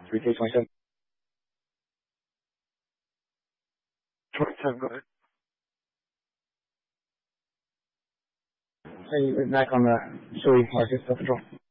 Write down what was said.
3K27. 27, go ahead. Hey, back on the Shoei market, self-control.